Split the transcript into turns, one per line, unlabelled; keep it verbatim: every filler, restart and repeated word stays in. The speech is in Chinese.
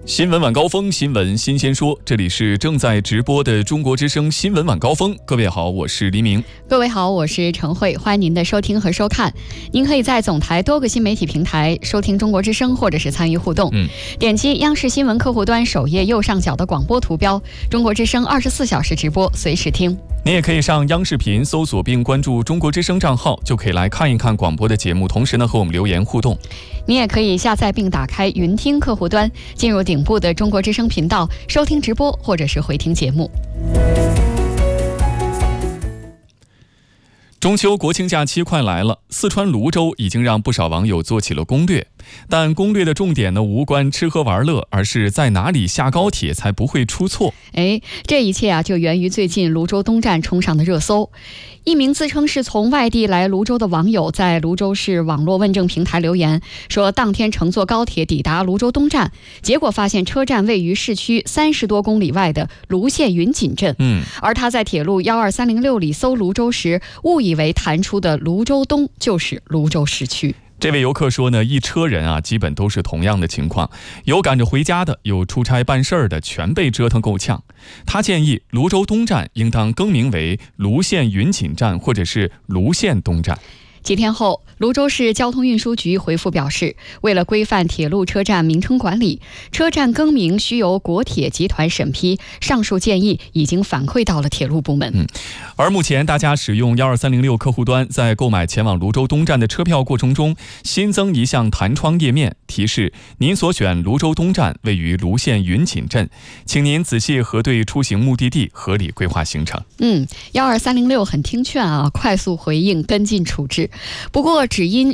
新闻晚高峰，新闻新鲜说，这里是正在直播的中国之声新闻晚高峰。各位好，我是黎明。
各位好，我是陈慧，欢迎您的收听和收看。您可以在总台多个新媒体平台收听中国之声，或者是参与互动。嗯，点击央视新闻客户端首页右上角的广播图标，中国之声二十四小时直播，随时听。
你也可以上央视频搜索并关注中国之声账号，就可以来看一看广播的节目，同时呢和我们留言互动。
你也可以下载并打开云听客户端，进入顶部的中国之声频道收听直播或者是回听节目。
中秋国庆假期快来了，四川泸州已经让不少网友做起了攻略，但攻略的重点呢无关吃喝玩乐，而是在哪里下高铁才不会出错。
哎，这一切啊就源于最近泸州东站冲上的热搜。一名自称是从外地来泸州的网友在泸州市网络问政平台留言说，当天乘坐高铁抵达泸州东站，结果发现车站位于市区三十多公里外的泸县云锦镇。嗯，而他在铁路一二三零六里搜泸州时，误以为弹出的泸州东就是泸州市区。
这位游客说呢，一车人啊，基本都是同样的情况，有赶着回家的，有出差办事儿的，全被折腾够呛。他建议泸州东站应当更名为泸县云锦站，或者是泸县东站。
几天后，泸州市交通运输局回复表示，为了规范铁路车站名称管理，车站更名需由国铁集团审批，上述建议已经反馈到了铁路部门。嗯，
而目前大家使用一二三零六客户端，在购买前往泸州东站的车票过程中，新增一项弹窗页面，提示您所选泸州东站位于泸县云锦镇，请您仔细核对出行目的地，合理规划行程。
嗯，一二三零六很听劝啊，快速回应，跟进处置。不过，只因